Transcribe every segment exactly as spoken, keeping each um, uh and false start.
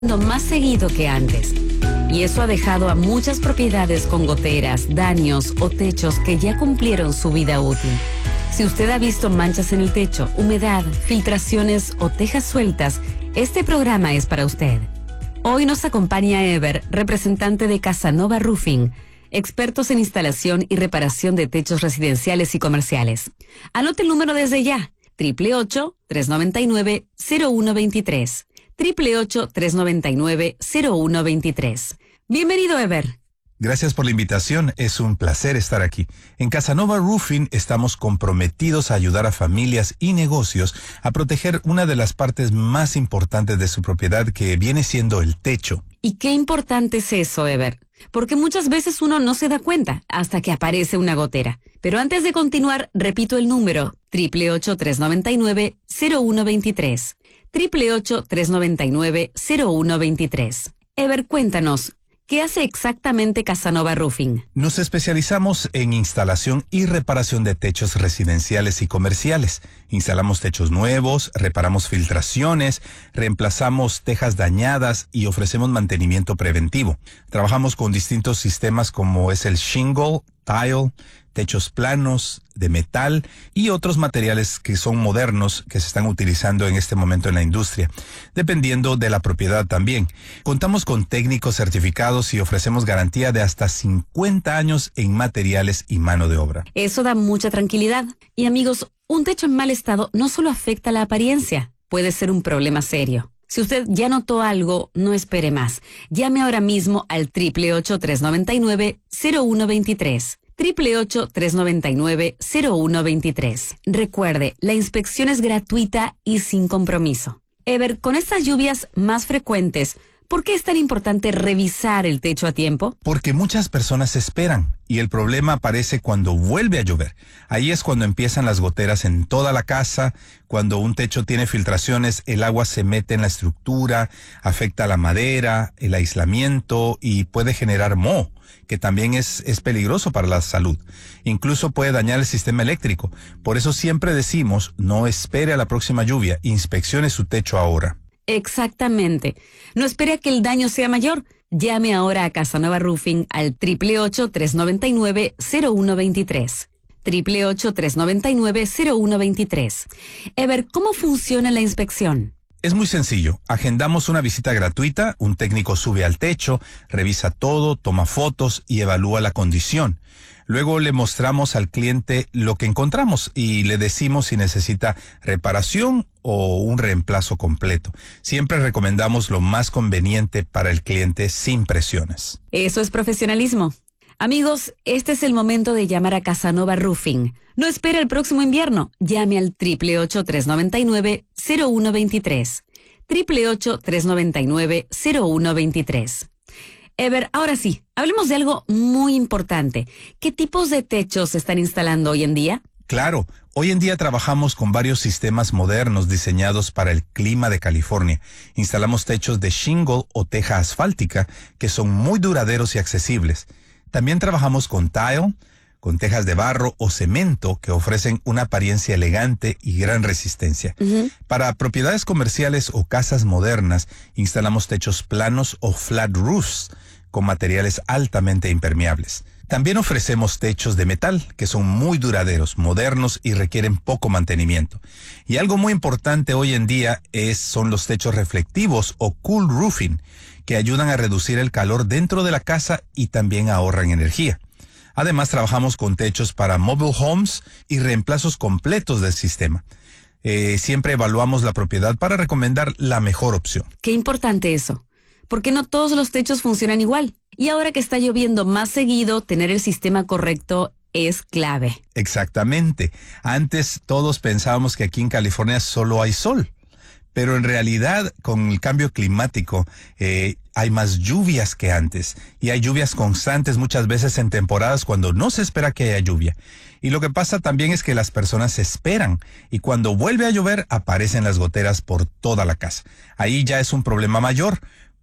más seguido que antes. Y eso ha dejado a muchas propiedades con goteras, daños o techos que ya cumplieron su vida útil. Si usted ha visto manchas en el techo, humedad, filtraciones o tejas sueltas, este programa es para usted. Hoy nos acompaña Ever, representante de Casanova Roofing, expertos en instalación y reparación de techos residenciales y comerciales. Anote el número desde ya, ocho ocho ocho, tres nueve nueve, cero uno dos tres. ocho ocho ocho, tres nueve nueve, cero uno dos tres. Bienvenido, Ever. Gracias por la invitación, es un placer estar aquí. En Casanova Roofing estamos comprometidos a ayudar a familias y negocios a proteger una de las partes más importantes de su propiedad, que viene siendo el techo. ¿Y qué importante es eso, Ever? Porque muchas veces uno no se da cuenta hasta que aparece una gotera. Pero antes de continuar, repito el número, ocho ocho ocho, tres nueve nueve, cero uno dos tres. ocho ocho ocho, tres nueve nueve, cero uno dos tres. Ever, cuéntanos, ¿qué hace exactamente Casanova Roofing? Nos especializamos en instalación y reparación de techos residenciales y comerciales. Instalamos techos nuevos, reparamos filtraciones, reemplazamos tejas dañadas y ofrecemos mantenimiento preventivo. Trabajamos con distintos sistemas como es el shingle, tile, techos planos, de metal y otros materiales que son modernos que se están utilizando en este momento en la industria, dependiendo de la propiedad también. Contamos con técnicos certificados y ofrecemos garantía de hasta cincuenta años en materiales y mano de obra. Eso da mucha tranquilidad. Y amigos, un techo en mal estado no solo afecta la apariencia, puede ser un problema serio. Si usted ya notó algo, no espere más. Llame ahora mismo al ocho ocho ocho, tres nueve nueve, cero uno dos tres. ocho ocho ocho, tres nueve nueve, cero uno dos tres. Recuerde, la inspección es gratuita y sin compromiso. Ever, con estas lluvias más frecuentes, ¿por qué es tan importante revisar el techo a tiempo? Porque muchas personas esperan y el problema aparece cuando vuelve a llover. Ahí es cuando empiezan las goteras en toda la casa. Cuando un techo tiene filtraciones, el agua se mete en la estructura, afecta la madera, el aislamiento y puede generar moho, que también es, es peligroso para la salud. Incluso puede dañar el sistema eléctrico. Por eso siempre decimos, no espere a la próxima lluvia, inspeccione su techo ahora. Exactamente. No espere a que el daño sea mayor. Llame ahora a Casanova Roofing al ocho ocho ocho, tres nueve nueve, cero uno dos tres. ocho ocho ocho, tres nueve nueve, cero uno dos tres. Ever, ¿cómo funciona la inspección? Es muy sencillo. Agendamos una visita gratuita, un técnico sube al techo, revisa todo, toma fotos y evalúa la condición. Luego le mostramos al cliente lo que encontramos y le decimos si necesita reparación o un reemplazo completo. Siempre recomendamos lo más conveniente para el cliente sin presiones. Eso es profesionalismo. Amigos, este es el momento de llamar a Casanova Roofing. No espere el próximo invierno. Llame al ocho ocho ocho, tres nueve nueve, cero uno dos tres. ocho ocho ocho, tres nueve nueve, cero uno dos tres. Ever, ahora sí, hablemos de algo muy importante. ¿Qué tipos de techos se están instalando hoy en día? Claro, hoy en día trabajamos con varios sistemas modernos diseñados para el clima de California. Instalamos techos de shingle o teja asfáltica que son muy duraderos y accesibles. También trabajamos con tile, con tejas de barro o cemento que ofrecen una apariencia elegante y gran resistencia. Uh-huh. Para propiedades comerciales o casas modernas, instalamos techos planos o flat roofs con materiales altamente impermeables. También ofrecemos techos de metal que son muy duraderos, modernos y requieren poco mantenimiento. Y algo muy importante hoy en día es, son los techos reflectivos o cool roofing, que ayudan a reducir el calor dentro de la casa y también ahorran energía. Además, trabajamos con techos para mobile homes y reemplazos completos del sistema. Eh, siempre evaluamos la propiedad para recomendar la mejor opción. Qué importante eso, porque no todos los techos funcionan igual. Y ahora que está lloviendo más seguido, tener el sistema correcto es clave. Exactamente. Antes todos pensábamos que aquí en California solo hay sol. Pero en realidad, con el cambio climático, eh, hay más lluvias que antes. Y hay lluvias constantes muchas veces en temporadas cuando no se espera que haya lluvia. Y lo que pasa también es que las personas esperan. Y cuando vuelve a llover, aparecen las goteras por toda la casa. Ahí ya es un problema mayor.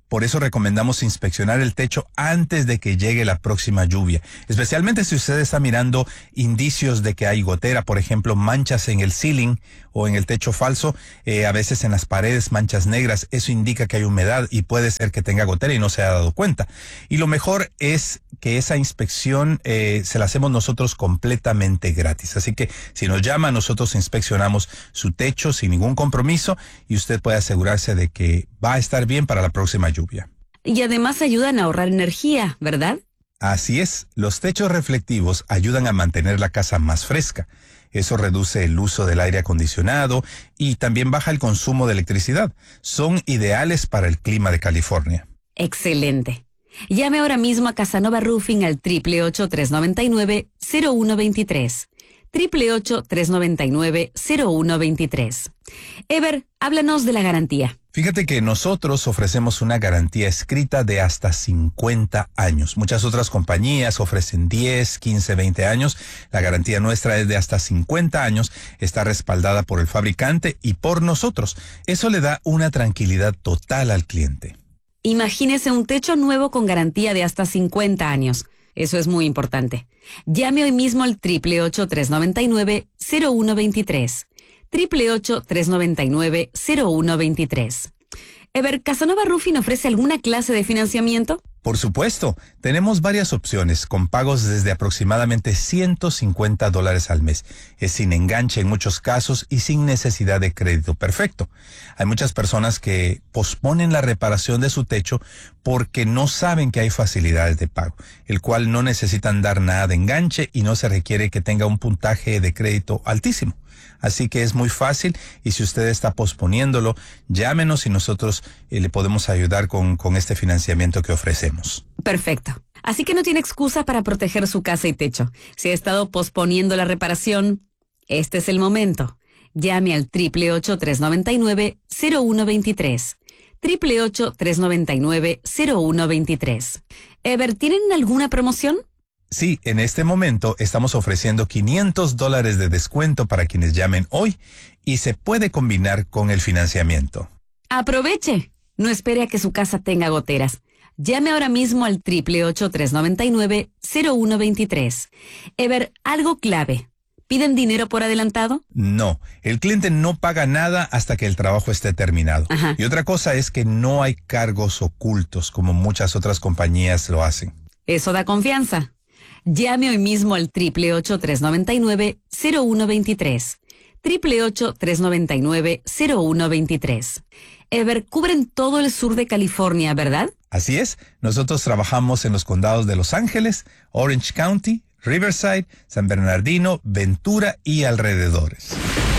Por eso recomendamos inspeccionar el techo antes de que llegue la próxima lluvia, especialmente si usted está mirando indicios de que hay gotera, por ejemplo, manchas en el ceiling o en el techo falso, eh, a veces en las paredes manchas negras. Eso indica que hay humedad y puede ser que tenga gotera y no se ha dado cuenta. Y lo mejor es que esa inspección eh, se la hacemos nosotros completamente gratis. Así que si nos llama, nosotros inspeccionamos su techo sin ningún compromiso y usted puede asegurarse de que va a estar bien para la próxima lluvia. Y además ayudan a ahorrar energía, ¿verdad? Así es, los techos reflectivos ayudan a mantener la casa más fresca. Eso reduce el uso del aire acondicionado y también baja el consumo de electricidad. Son ideales para el clima de California. Excelente. Llame ahora mismo a Casanova Roofing al ocho ocho ocho, tres nueve nueve, cero uno dos tres. ocho ocho ocho, tres nueve nueve, cero uno dos tres. Ever, háblanos de la garantía. Fíjate que nosotros ofrecemos una garantía escrita de hasta cincuenta años. Muchas otras compañías ofrecen diez, quince, veinte años. La garantía nuestra es de hasta cincuenta años. Está respaldada por el fabricante y por nosotros. Eso le da una tranquilidad total al cliente. Imagínese un techo nuevo con garantía de hasta cincuenta años. Eso es muy importante. Llame hoy mismo al ocho ocho ocho, tres nueve nueve, cero uno dos tres. ocho ocho ocho, tres nueve nueve, cero uno dos tres. Ever, ¿Casanova Roofing ofrece alguna clase de financiamiento? Por supuesto, tenemos varias opciones con pagos desde aproximadamente ciento cincuenta dólares al mes. Es sin enganche en muchos casos y sin necesidad de crédito perfecto. Hay muchas personas que posponen la reparación de su techo porque no saben que hay facilidades de pago, el cual no necesitan dar nada de enganche y no se requiere que tenga un puntaje de crédito altísimo. Así que es muy fácil y si usted está posponiéndolo, llámenos y nosotros eh, le podemos ayudar con, con este financiamiento que ofrecemos. Perfecto. Así que no tiene excusa para proteger su casa y techo. Si ha estado posponiendo la reparación, este es el momento. Llame al ocho ocho ocho, tres nueve nueve, cero uno dos tres. ocho ocho ocho, tres nueve nueve, cero uno dos tres. Ever, ¿tienen alguna promoción? Sí, en este momento estamos ofreciendo quinientos dólares de descuento para quienes llamen hoy y se puede combinar con el financiamiento. ¡Aproveche! No espere a que su casa tenga goteras. Llame ahora mismo al ocho ocho ocho, tres nueve nueve, cero uno dos tres. Ever, algo clave. ¿Piden dinero por adelantado? No, el cliente no paga nada hasta que el trabajo esté terminado. Ajá. Y otra cosa es que no hay cargos ocultos como muchas otras compañías lo hacen. Eso da confianza. Llame hoy mismo al ocho ocho ocho, tres nueve nueve, cero uno dos tres. ocho ocho ocho, tres nueve nueve, cero uno dos tres. Ever, cubren todo el sur de California, ¿verdad? Así es, nosotros trabajamos en los condados de Los Ángeles, Orange County, Riverside, San Bernardino, Ventura y alrededores.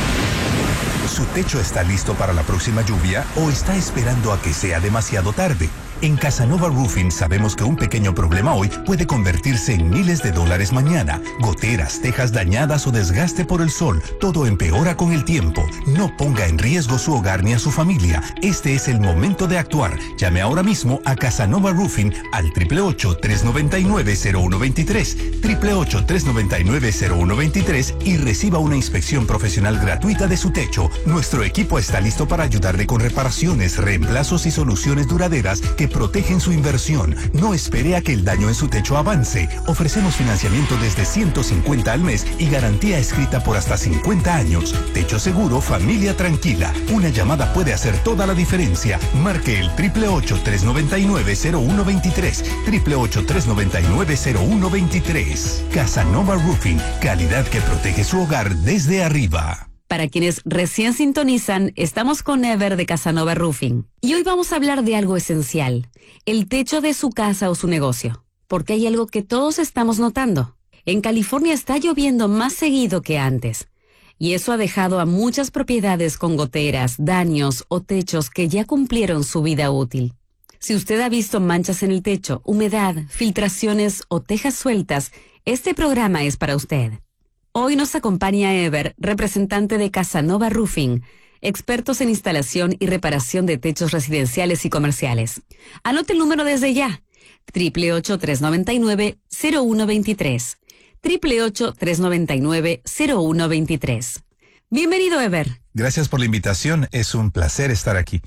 ¿Su techo está listo para la próxima lluvia o está esperando a que sea demasiado tarde? En Casanova Roofing sabemos que un pequeño problema hoy puede convertirse en miles de dólares mañana. Goteras, tejas dañadas o desgaste por el sol, todo empeora con el tiempo. No ponga en riesgo su hogar ni a su familia. Este es el momento de actuar. Llame ahora mismo a Casanova Roofing al ocho ocho ocho, tres nueve nueve, cero uno dos tres, ocho ocho ocho, tres nueve nueve, cero uno dos tres y reciba una inspección profesional gratuita de su techo. Nuestro equipo está listo para ayudarle con reparaciones, reemplazos y soluciones duraderas que protegen su inversión. No espere a que el daño en su techo avance. Ofrecemos financiamiento desde ciento cincuenta al mes y garantía escrita por hasta cincuenta años. Techo seguro, familia tranquila. Una llamada puede hacer toda la diferencia. Marque el ocho ocho ocho, tres nueve nueve, cero uno dos tres. ocho ocho ocho, tres nueve nueve, cero uno dos tres. Casanova Roofing. Calidad que protege su hogar desde arriba. Para quienes recién sintonizan, estamos con Ever de Casanova Roofing. Y hoy vamos a hablar de algo esencial, el techo de su casa o su negocio. Porque hay algo que todos estamos notando. En California está lloviendo más seguido que antes. Y eso ha dejado a muchas propiedades con goteras, daños o techos que ya cumplieron su vida útil. Si usted ha visto manchas en el techo, humedad, filtraciones o tejas sueltas, este programa es para usted. Hoy nos acompaña Ever, representante de Casanova Roofing, expertos en instalación y reparación de techos residenciales y comerciales. Anote el número desde ya, ocho ocho ocho, tres nueve nueve, cero uno dos tres, ocho ocho ocho, tres nueve nueve, cero uno dos tres. Bienvenido, Ever. Gracias por la invitación, es un placer estar aquí.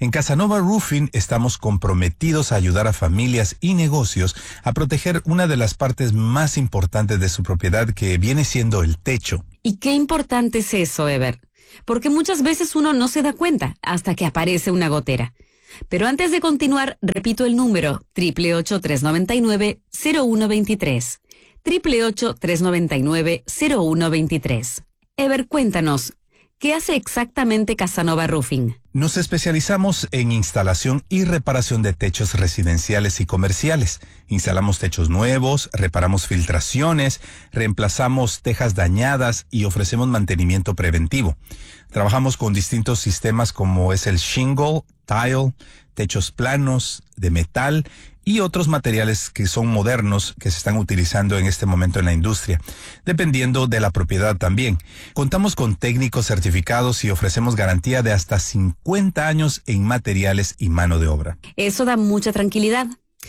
En Casanova Roofing estamos comprometidos a ayudar a familias y negocios a proteger una de las partes más importantes de su propiedad, que viene siendo el techo. ¿Y qué importante es eso, Ever? Porque muchas veces uno no se da cuenta hasta que aparece una gotera. Pero antes de continuar, repito el número, ocho ocho ocho, tres nueve nueve, cero uno dos tres. ocho ocho ocho, tres nueve nueve, cero uno dos tres. Ever, cuéntanos, ¿qué hace exactamente Casanova Roofing? Nos especializamos en instalación y reparación de techos residenciales y comerciales. Instalamos techos nuevos, reparamos filtraciones, reemplazamos tejas dañadas y ofrecemos mantenimiento preventivo. Trabajamos con distintos sistemas como es el shingle, tile, techos planos, de metal y otros materiales que son modernos que se están utilizando en este momento en la industria, dependiendo de la propiedad también. Contamos con técnicos certificados y ofrecemos garantía de hasta cincuenta años en materiales y mano de obra. Eso da mucha tranquilidad.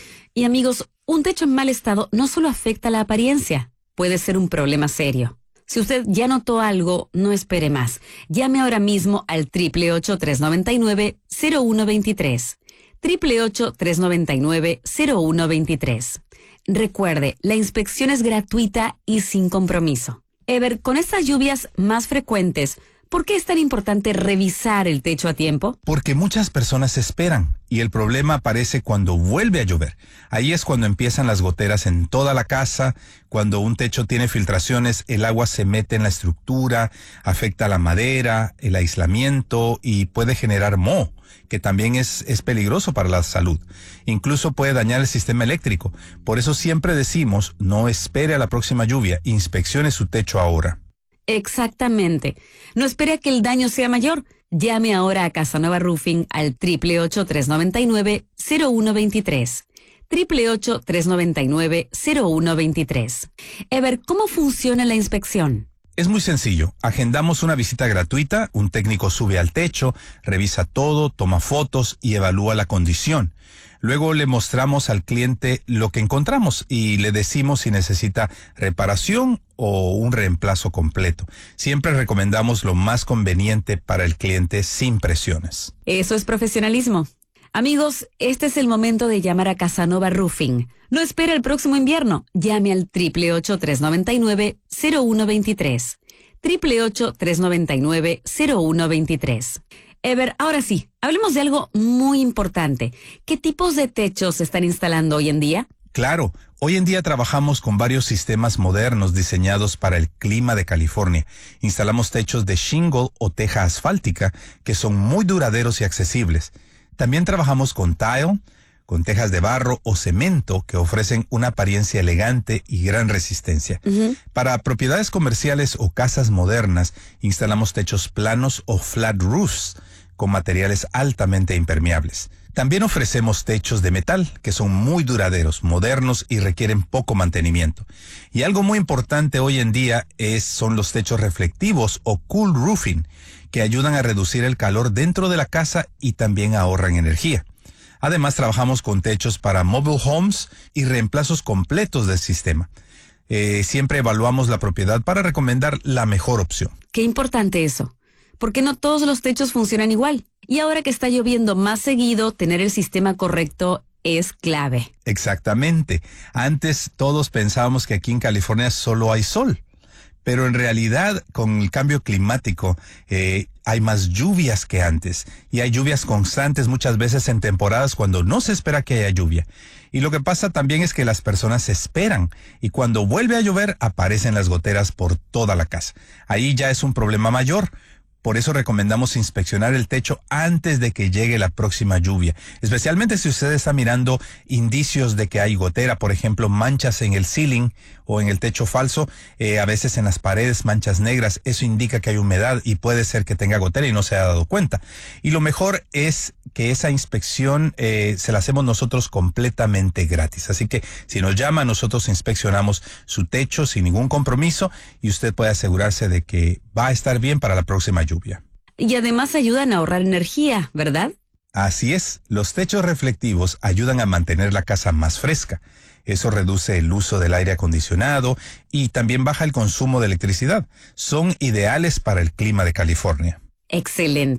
Y amigos, un techo en mal estado no solo afecta la apariencia, puede ser un problema serio. Si usted ya notó algo, no espere más. Llame ahora mismo al ocho ocho ocho, tres nueve nueve, cero uno dos tres. ocho ocho ocho, tres nueve nueve, cero uno dos tres. Recuerde, la inspección es gratuita y sin compromiso. Ever, con estas lluvias más frecuentes, ¿por qué es tan importante revisar el techo a tiempo? Porque muchas personas esperan y el problema aparece cuando vuelve a llover. Ahí es cuando empiezan las goteras en toda la casa. Cuando un techo tiene filtraciones, el agua se mete en la estructura, afecta la madera, el aislamiento y puede generar moho, que también es, es peligroso para la salud. Incluso puede dañar el sistema eléctrico. Por eso siempre decimos, no espere a la próxima lluvia, inspeccione su techo ahora. Exactamente. No espere a que el daño sea mayor. Llame ahora a Casanova Roofing al ocho ocho ocho, tres nueve nueve, cero uno dos tres. ocho ocho ocho, tres nueve nueve, cero uno dos tres. Ever, ¿cómo funciona la inspección? Es muy sencillo. Agendamos una visita gratuita, un técnico sube al techo, revisa todo, toma fotos y evalúa la condición. Luego le mostramos al cliente lo que encontramos y le decimos si necesita reparación o un reemplazo completo. Siempre recomendamos lo más conveniente para el cliente sin presiones. Eso es profesionalismo. Amigos, este es el momento de llamar a Casanova Roofing. No espere el próximo invierno. Llame al ocho ocho ocho, tres nueve nueve, cero uno dos tres. ocho ocho ocho, tres nueve nueve, cero uno dos tres. Ever, ahora sí, hablemos de algo muy importante. ¿Qué tipos de techos se están instalando hoy en día? Claro, hoy en día trabajamos con varios sistemas modernos diseñados para el clima de California. Instalamos techos de shingle o teja asfáltica que son muy duraderos y accesibles. También trabajamos con tile, con tejas de barro o cemento que ofrecen una apariencia elegante y gran resistencia. Uh-huh. Para propiedades comerciales o casas modernas, instalamos techos planos o flat roofs con materiales altamente impermeables. También ofrecemos techos de metal que son muy duraderos, modernos y requieren poco mantenimiento. Y algo muy importante hoy en día es, son los techos reflectivos o cool roofing, que ayudan a reducir el calor dentro de la casa y también ahorran energía. Además, trabajamos con techos para mobile homes y reemplazos completos del sistema. Eh, siempre evaluamos la propiedad para recomendar la mejor opción. Qué importante eso, porque no todos los techos funcionan igual. Y ahora que está lloviendo más seguido, tener el sistema correcto es clave. Exactamente. Antes todos pensábamos que aquí en California solo hay sol. Pero en realidad, con el cambio climático, eh, hay más lluvias que antes. Y hay lluvias constantes muchas veces en temporadas cuando no se espera que haya lluvia. Y lo que pasa también es que las personas esperan. Y cuando vuelve a llover, aparecen las goteras por toda la casa. Ahí ya es un problema mayor. Por eso recomendamos inspeccionar el techo antes de que llegue la próxima lluvia. Especialmente si usted está mirando indicios de que hay gotera, por ejemplo, manchas en el ceiling o en el techo falso, eh, a veces en las paredes, manchas negras. Eso indica que hay humedad y puede ser que tenga gotera y no se haya dado cuenta. Y lo mejor es que esa inspección eh, se la hacemos nosotros completamente gratis. Así que si nos llama, nosotros inspeccionamos su techo sin ningún compromiso y usted puede asegurarse de que va a estar bien para la próxima lluvia. Y además ayudan a ahorrar energía, ¿verdad? Así es, los techos reflectivos ayudan a mantener la casa más fresca. Eso reduce el uso del aire acondicionado y también baja el consumo de electricidad. Son ideales para el clima de California. Excelente.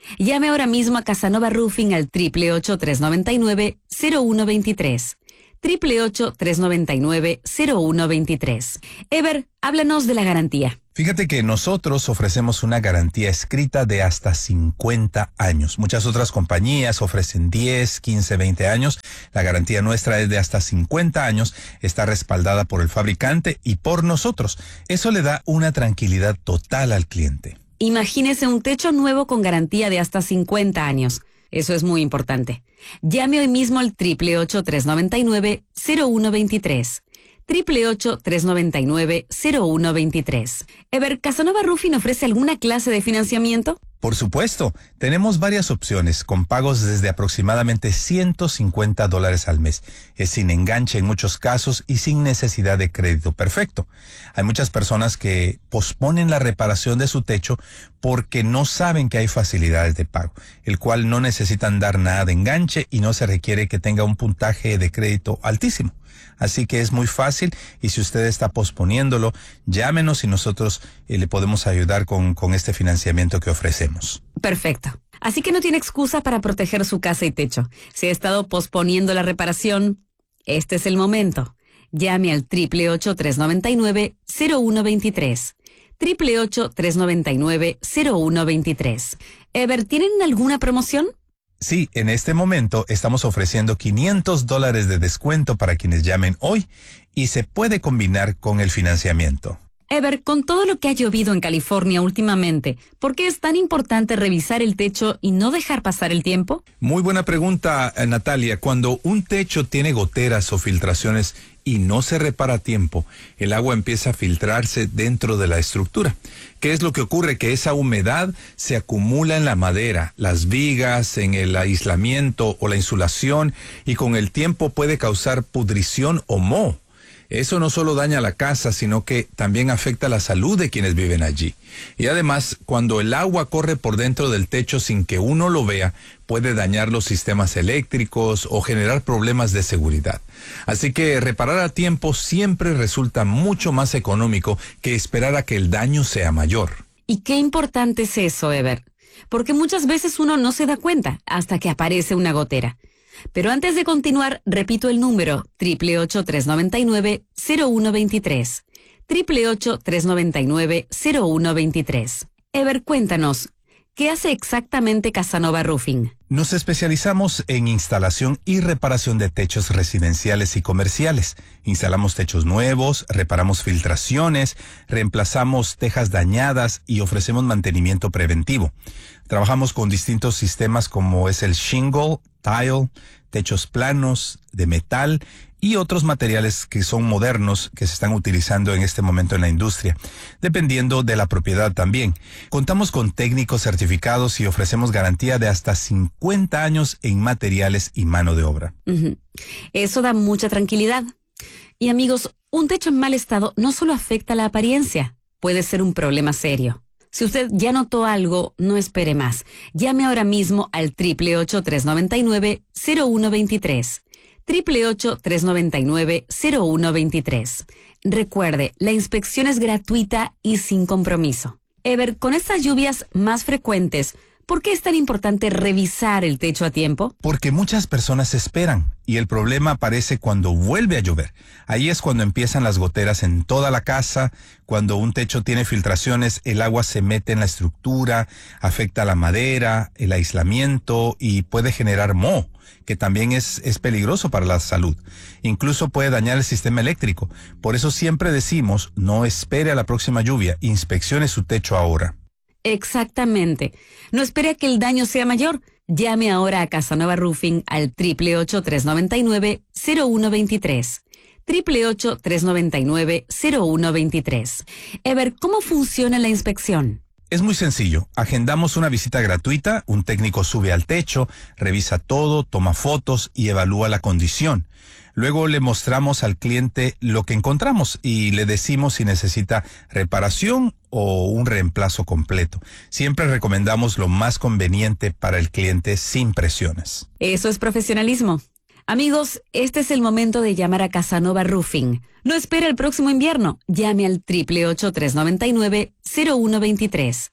Llame ahora mismo a Casanova Roofing al ocho ocho ocho, tres nueve nueve, cero uno dos tres. ocho ocho ocho, tres nueve nueve, cero uno dos tres. Ever, háblanos de la garantía. Fíjate que nosotros ofrecemos una garantía escrita de hasta cincuenta años. Muchas otras compañías ofrecen diez, quince, veinte años. La garantía nuestra es de hasta cincuenta años. Está respaldada por el fabricante y por nosotros. Eso le da una tranquilidad total al cliente. Imagínese un techo nuevo con garantía de hasta cincuenta años. Eso es muy importante. Llame hoy mismo al ocho ocho ocho, tres nueve nueve, cero uno dos tres. ocho ocho ocho, tres nueve nueve, cero uno dos tres. Ever, ¿Casanova Roofing ofrece alguna clase de financiamiento? Por supuesto, tenemos varias opciones con pagos desde aproximadamente ciento cincuenta dólares al mes. Es sin enganche en muchos casos y sin necesidad de crédito perfecto. Hay muchas personas que posponen la reparación de su techo porque no saben que hay facilidades de pago, el cual no necesitan dar nada de enganche y no se requiere que tenga un puntaje de crédito altísimo. Así que es muy fácil y si usted está posponiéndolo, llámenos y nosotros eh, le podemos ayudar con, con este financiamiento que ofrecemos. Perfecto. Así que no tiene excusa para proteger su casa y techo. Si ha estado posponiendo la reparación, este es el momento. Llame al ocho ocho ocho, tres nueve nueve, cero uno dos tres. ocho ocho ocho, tres nueve nueve, cero uno dos tres. Ever, ¿tienen alguna promoción? Sí, en este momento estamos ofreciendo quinientos dólares de descuento para quienes llamen hoy y se puede combinar con el financiamiento. Ever, con todo lo que ha llovido en California últimamente, ¿por qué es tan importante revisar el techo y no dejar pasar el tiempo? Muy buena pregunta, Natalia. Cuando un techo tiene goteras o filtraciones y no se repara a tiempo, el agua empieza a filtrarse dentro de la estructura. ¿Qué es lo que ocurre? Que esa humedad se acumula en la madera, las vigas, en el aislamiento o la insulación y con el tiempo puede causar pudrición o moho. Eso no solo daña la casa, sino que también afecta la salud de quienes viven allí. Y además, cuando el agua corre por dentro del techo sin que uno lo vea, puede dañar los sistemas eléctricos o generar problemas de seguridad. Así que reparar a tiempo siempre resulta mucho más económico que esperar a que el daño sea mayor. ¿Y qué importante es eso, Ever? Porque muchas veces uno no se da cuenta hasta que aparece una gotera. Pero antes de continuar, repito el número ocho ocho ocho, tres nueve nueve, cero uno dos tres. ocho ocho ocho, tres nueve nueve, cero uno dos tres. Ever, cuéntanos, ¿qué hace exactamente Casanova Roofing? Nos especializamos en instalación y reparación de techos residenciales y comerciales. Instalamos techos nuevos, reparamos filtraciones, reemplazamos tejas dañadas y ofrecemos mantenimiento preventivo. Trabajamos con distintos sistemas como es el shingle, tile, techos planos, de metal y otros materiales que son modernos que se están utilizando en este momento en la industria, dependiendo de la propiedad también. Contamos con técnicos certificados y ofrecemos garantía de hasta cincuenta años en materiales y mano de obra. Uh-huh. Eso da mucha tranquilidad. Y amigos, un techo en mal estado no solo afecta la apariencia, puede ser un problema serio. Si usted ya notó algo, no espere más. Llame ahora mismo al ocho ocho ocho, tres nueve nueve, cero uno dos tres. ocho ocho ocho, tres nueve nueve, cero uno dos tres. Recuerde, la inspección es gratuita y sin compromiso. Ever, con estas lluvias más frecuentes, ¿por qué es tan importante revisar el techo a tiempo? Porque muchas personas esperan y el problema aparece cuando vuelve a llover. Ahí es cuando empiezan las goteras en toda la casa. Cuando un techo tiene filtraciones, el agua se mete en la estructura, afecta la madera, el aislamiento y puede generar moho, que también es, es peligroso para la salud. Incluso puede dañar el sistema eléctrico. Por eso siempre decimos, no espere a la próxima lluvia, inspeccione su techo ahora. Exactamente. No espere a que el daño sea mayor. Llame ahora a Casanova Roofing al ocho ocho ocho, tres nueve nueve, cero uno dos tres. ocho ocho ocho, tres nueve nueve, cero uno dos tres. Ever, ¿cómo funciona la inspección? Es muy sencillo. Agendamos una visita gratuita, un técnico sube al techo, revisa todo, toma fotos y evalúa la condición. Luego le mostramos al cliente lo que encontramos y le decimos si necesita reparación o un reemplazo completo. Siempre recomendamos lo más conveniente para el cliente sin presiones. Eso es profesionalismo. Amigos, este es el momento de llamar a Casanova Roofing. No espere el próximo invierno. Llame al ocho ocho ocho, tres nueve nueve, cero uno dos tres. ocho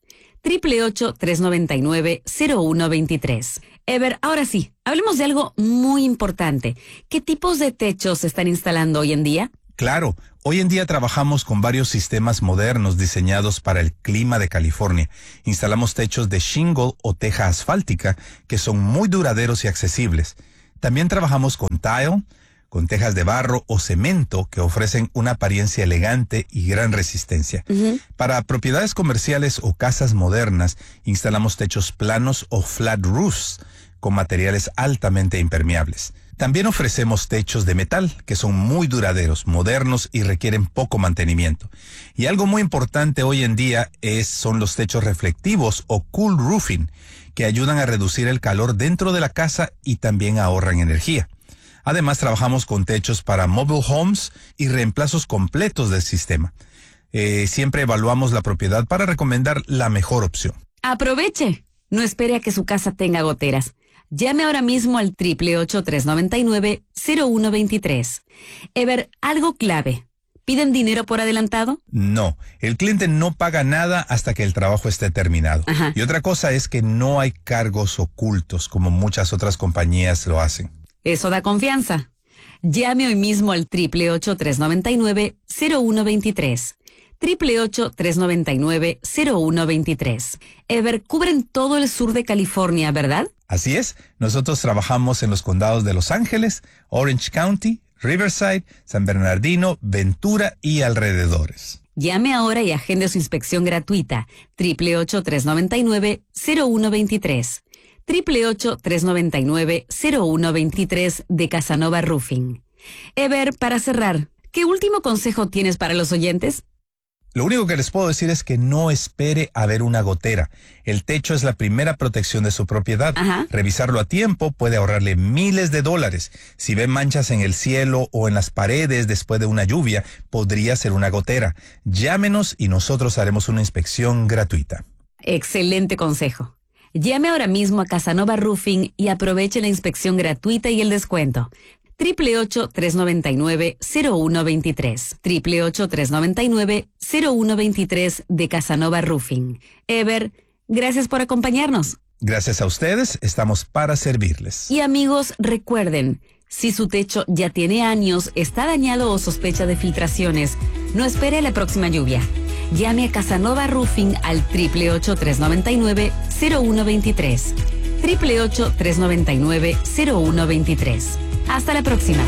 ocho ocho ocho, tres nueve nueve, cero uno dos tres. Ever, ahora sí, hablemos de algo muy importante. ¿Qué tipos de techos se están instalando hoy en día? Claro, hoy en día trabajamos con varios sistemas modernos diseñados para el clima de California. Instalamos techos de shingle o teja asfáltica que son muy duraderos y accesibles. También trabajamos con tile, con tejas de barro o cemento que ofrecen una apariencia elegante y gran resistencia. Uh-huh. Para propiedades comerciales o casas modernas, instalamos techos planos o flat roofs con materiales altamente impermeables. También ofrecemos techos de metal que son muy duraderos, modernos y requieren poco mantenimiento. Y algo muy importante hoy en día es, son los techos reflectivos o cool roofing, que ayudan a reducir el calor dentro de la casa y también ahorran energía. Además, trabajamos con techos para mobile homes y reemplazos completos del sistema. Eh, siempre evaluamos la propiedad para recomendar la mejor opción. Aproveche. No espere a que su casa tenga goteras. Llame ahora mismo al ocho ocho ocho, tres nueve nueve, cero uno dos tres. Ever, algo clave. ¿Piden dinero por adelantado? No, el cliente no paga nada hasta que el trabajo esté terminado. Ajá. Y otra cosa es que no hay cargos ocultos como muchas otras compañías lo hacen. Eso da confianza. Llame hoy mismo al ocho ocho ocho, tres nueve nueve, cero uno dos tres. ocho ocho ocho, tres nueve nueve, cero uno dos tres. Ever, cubren todo el sur de California, ¿verdad? Así es. Nosotros trabajamos en los condados de Los Ángeles, Orange County, Riverside, San Bernardino, Ventura y alrededores. Llame ahora y agende su inspección gratuita. ocho ocho ocho, tres nueve nueve, cero uno dos tres. ocho ocho ocho, tres nueve nueve, cero uno dos tres de Casanova Roofing. Ever, para cerrar, ¿qué último consejo tienes para los oyentes? Lo único que les puedo decir es que no espere a ver una gotera. El techo es la primera protección de su propiedad. Ajá. Revisarlo a tiempo puede ahorrarle miles de dólares. Si ve manchas en el cielo o en las paredes después de una lluvia, podría ser una gotera. Llámenos y nosotros haremos una inspección gratuita. Excelente consejo. Llame ahora mismo a Casanova Roofing y aproveche la inspección gratuita y el descuento. ocho ocho ocho, tres nueve nueve, cero uno dos tres. ocho ocho ocho, tres nueve nueve, cero uno dos tres de Casanova Roofing. Ever, gracias por acompañarnos. Gracias a ustedes, estamos para servirles. Y amigos, recuerden, si su techo ya tiene años, está dañado o sospecha de filtraciones, no espere la próxima lluvia. Llame a Casanova Roofing al ocho ocho ocho, tres nueve nueve, cero uno dos tres. ocho ocho ocho, tres nueve nueve, cero uno dos tres. Hasta la próxima.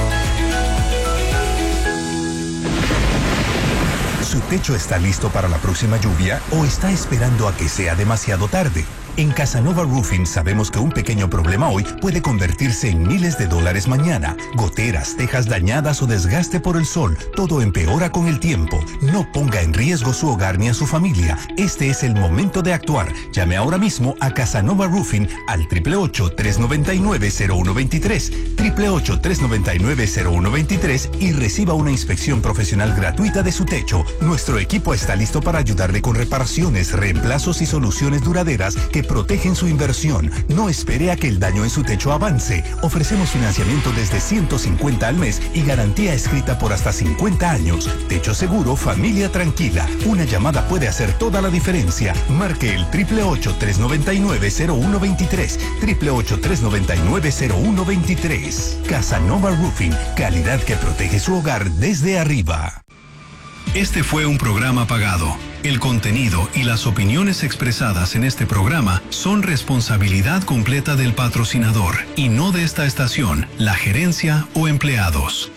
¿Su techo está listo para la próxima lluvia o está esperando a que sea demasiado tarde? En Casanova Roofing sabemos que un pequeño problema hoy puede convertirse en miles de dólares mañana. Goteras, tejas dañadas o desgaste por el sol, todo empeora con el tiempo. No ponga en riesgo su hogar ni a su familia. Este es el momento de actuar. Llame ahora mismo a Casanova Roofing al ocho ocho ocho, tres nueve nueve, cero uno dos tres, ocho ocho ocho, tres nueve nueve, cero uno dos tres y reciba una inspección profesional gratuita de su techo. Nuestro equipo está listo para ayudarle con reparaciones, reemplazos y soluciones duraderas que protegen su inversión. No espere a que el daño en su techo avance. Ofrecemos financiamiento desde ciento cincuenta al mes y garantía escrita por hasta cincuenta años. Techo seguro, familia tranquila. Una llamada puede hacer toda la diferencia. Marque el ocho ocho ocho, tres nueve nueve, cero uno dos tres. ocho ocho ocho, tres nueve nueve, cero uno dos tres. Casanova Roofing. Calidad que protege su hogar desde arriba. Este fue un programa pagado. El contenido y las opiniones expresadas en este programa son responsabilidad completa del patrocinador y no de esta estación, la gerencia o empleados.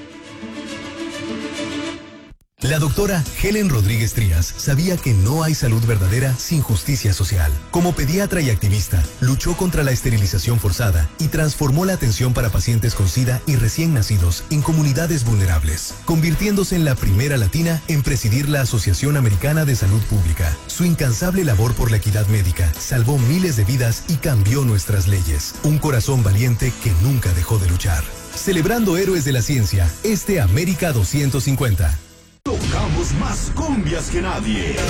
La doctora Helen Rodríguez Trías sabía que no hay salud verdadera sin justicia social. Como pediatra y activista, luchó contra la esterilización forzada y transformó la atención para pacientes con SIDA y recién nacidos en comunidades vulnerables, convirtiéndose en la primera latina en presidir la Asociación Americana de Salud Pública. Su incansable labor por la equidad médica salvó miles de vidas y cambió nuestras leyes. Un corazón valiente que nunca dejó de luchar. Celebrando héroes de la ciencia, este América doscientos cincuenta. Tocamos más cumbias que nadie.